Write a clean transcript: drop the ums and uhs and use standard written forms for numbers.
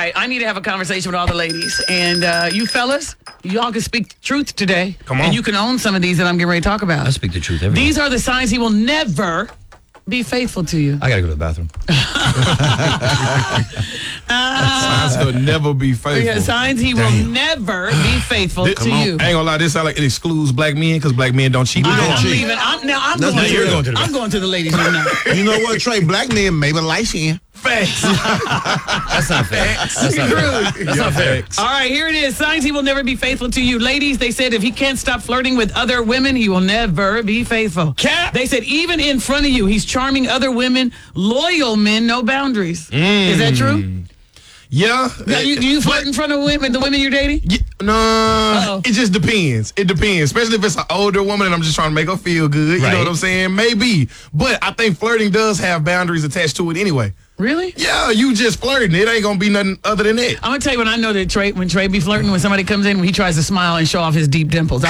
right, I need to have a conversation with all the ladies. And you fellas, y'all can speak the truth today. Come on. And you can own some of these that I'm getting ready to talk about. I speak the truth every day. These are the signs he will never be faithful to you. I gotta go to the bathroom. Signs he'll never be faithful. Yeah, signs he will never be faithful to you. I ain't gonna lie, this sound like it excludes black men because black men don't cheat. I'm leaving. I'm going to the ladies right now. You know what, Trey? Black men, maybe light skin. Facts. That's not fair. That's not fair. That's not fair. All right, here it is. Signs he will never be faithful to you. Ladies, they said if he can't stop flirting with other women, he will never be faithful. Cap. They said even in front of you, he's charming other women, loyal men, no boundaries. Is that true? Yeah. Now, do you flirt in front of women, the women you're dating? Yeah, no, it just depends. It depends, especially if it's an older woman and I'm just trying to make her feel good. You know what I'm saying? Maybe. But I think flirting does have boundaries attached to it anyway. Really? Yeah, you just flirting. It ain't going to be nothing other than that. I'm going to tell you when I know that when Trey be flirting, when somebody comes in, when he tries to smile and show off his deep dimples.